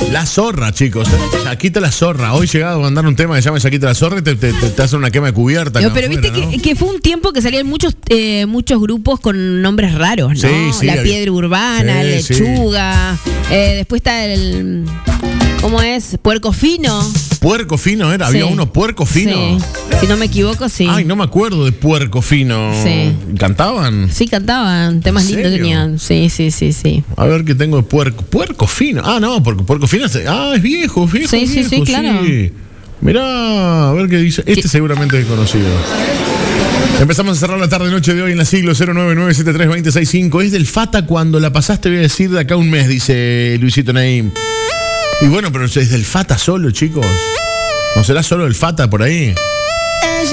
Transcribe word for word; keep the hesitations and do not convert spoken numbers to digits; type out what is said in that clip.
La zorra, chicos. Yaquita la zorra. Hoy llegado a mandar un tema que se llama Yaquita la zorra y te, te, te, te hacen una quema de cubierta. No, pero afuera, viste ¿no? que, que fue un tiempo que salían muchos eh, muchos grupos con nombres raros, ¿no? Sí, sí, la había... Piedra Urbana, sí, Lechuga. Sí. Eh, después está el. ¿Cómo es? Puerco Fino. Puerco Fino era, sí. había uno Puerco Fino. Sí. Si no me equivoco, sí. Ay, no me acuerdo de Puerco Fino. Sí. ¿Cantaban? Sí, cantaban. Temas lindos tenían. Sí, sí, sí, sí. A ver qué tengo de Puerco. Puerco Fino. Ah, no, porque Puerco Fino es, ah, es viejo, viejo. Sí, viejo, sí, sí, claro. Sí. Mirá, a ver qué dice. Este sí. Seguramente es conocido. Empezamos a cerrar la tarde noche de hoy en la siglo cero nueve nueve siete tres dos cero seis cinco. Es del Fata cuando la pasaste, voy a decir, de acá a un mes, dice Luisito Naim. Y bueno, pero es del Fata solo, chicos. ¿No será solo el Fata por ahí?